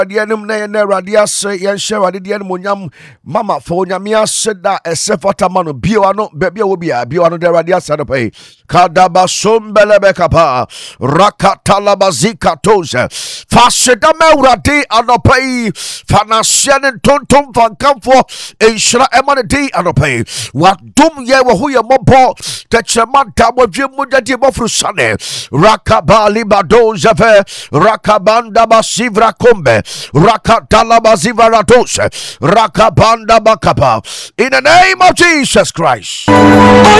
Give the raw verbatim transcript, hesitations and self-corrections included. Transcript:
Dianum na radias yan share dian munyam mama for nyamia said that a sefatamano bioano bebia will be a bioano de radias at a pay kadaba sumbelebekapa rakatalabazika toza fasedama uradi anopay fanasian tonton van camfo inshra emanity anopay what dum ye who ye mopo techamanta wajimudati bofrusane rakabali badoza rakabanda basivra kombe rakatala bazivaratos rakabanda bakapa in the name of Jesus Christ.